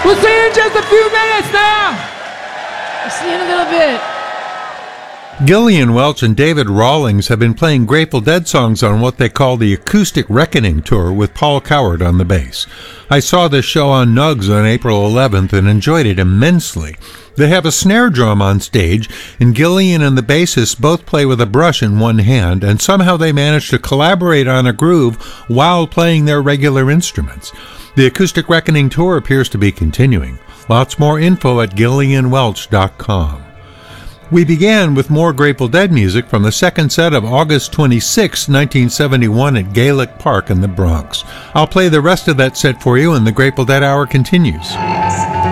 We'll see you in just a few minutes now. I'll see you in a little bit. Gillian Welch and David Rawlings have been playing Grateful Dead songs on what they call the Acoustic Reckoning Tour with Paul Coward on the bass. I saw this show on Nugs on April 11th and enjoyed it immensely. They have a snare drum on stage, and Gillian and the bassist both play with a brush in one hand, and somehow they manage to collaborate on a groove while playing their regular instruments. The Acoustic Reckoning Tour appears to be continuing. Lots more info at GillianWelch.com. We began with more Grateful Dead music from the second set of August 26, 1971 at Gaelic Park in the Bronx. I'll play the rest of that set for you, and the Grateful Dead Hour continues.